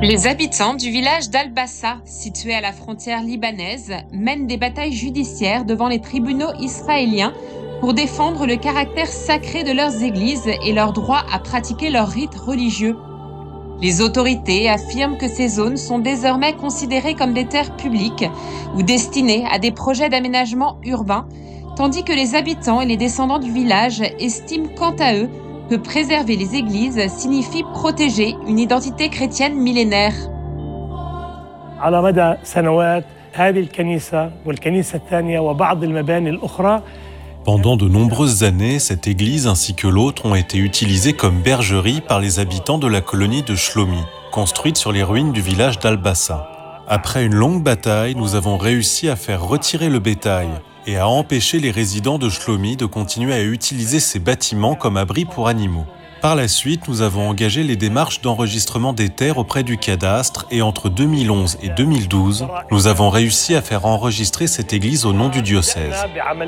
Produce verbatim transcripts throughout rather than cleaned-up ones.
Les habitants du village d'Al-Bassa, situé à la frontière libanaise, mènent des batailles judiciaires devant les tribunaux israéliens pour défendre le caractère sacré de leurs églises et leur droit à pratiquer leurs rites religieux. Les autorités affirment que ces zones sont désormais considérées comme des terres publiques ou destinées à des projets d'aménagement urbain, tandis que les habitants et les descendants du village estiment quant à eux que préserver les églises signifie protéger une identité chrétienne millénaire. على مدى سنوات هذه الكنيسة والكنيسة الثانية وبعض المباني الأخرى. Pendant de nombreuses années, cette église ainsi que l'autre ont été utilisées comme bergerie par les habitants de la colonie de Shlomi, construite sur les ruines du village d'Al-Bassa. Après une longue bataille, nous avons réussi à faire retirer le bétail et à empêcher les résidents de Shlomi de continuer à utiliser ces bâtiments comme abris pour animaux. Par la suite, nous avons engagé les démarches d'enregistrement des terres auprès du cadastre et entre deux mille onze et deux mille douze, nous avons réussi à faire enregistrer cette église au nom du diocèse.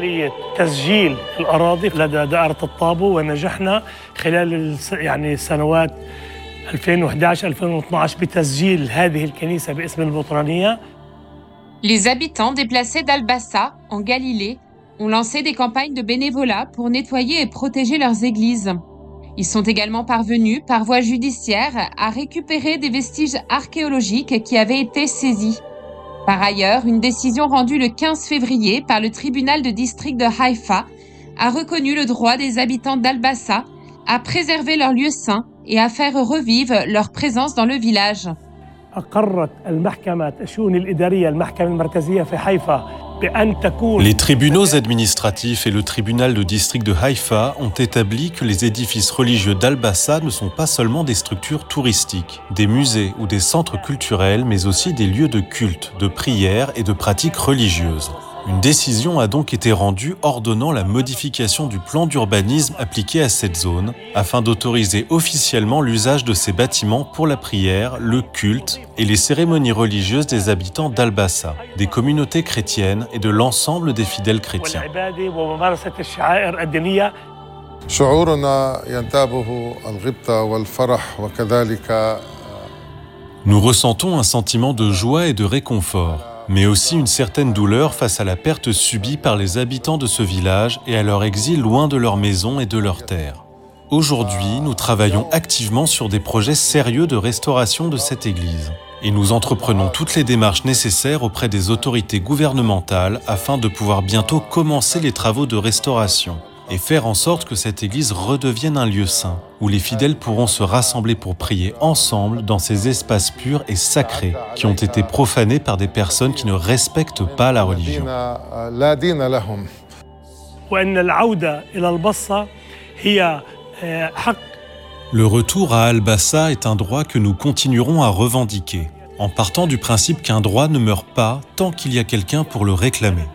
Les habitants déplacés d'Al-Bassa, en Galilée, ont lancé des campagnes de bénévolat pour nettoyer et protéger leurs églises. Ils sont également parvenus, par voie judiciaire, à récupérer des vestiges archéologiques qui avaient été saisis. Par ailleurs, une décision rendue le quinze février par le tribunal de district de Haïfa a reconnu le droit des habitants d'Al-Bassa à préserver leurs lieux saints et à faire revivre leur présence dans le village. Les tribunaux administratifs et le tribunal de district de Haïfa ont établi que les édifices religieux d'Al-Bassa ne sont pas seulement des structures touristiques, des musées ou des centres culturels, mais aussi des lieux de culte, de prière et de pratiques religieuses. Une décision a donc été rendue ordonnant la modification du plan d'urbanisme appliqué à cette zone, afin d'autoriser officiellement l'usage de ces bâtiments pour la prière, le culte et les cérémonies religieuses des habitants d'Al-Bassa, des communautés chrétiennes et de l'ensemble des fidèles chrétiens. Nous ressentons un sentiment de joie et de réconfort, mais aussi une certaine douleur face à la perte subie par les habitants de ce village et à leur exil loin de leur maison et de leurs terres. Aujourd'hui, nous travaillons activement sur des projets sérieux de restauration de cette église. Et nous entreprenons toutes les démarches nécessaires auprès des autorités gouvernementales afin de pouvoir bientôt commencer les travaux de restauration et faire en sorte que cette église redevienne un lieu saint, où les fidèles pourront se rassembler pour prier ensemble dans ces espaces purs et sacrés qui ont été profanés par des personnes qui ne respectent pas la religion. Le retour à Al-Bassa est un droit que nous continuerons à revendiquer, en partant du principe qu'un droit ne meurt pas tant qu'il y a quelqu'un pour le réclamer.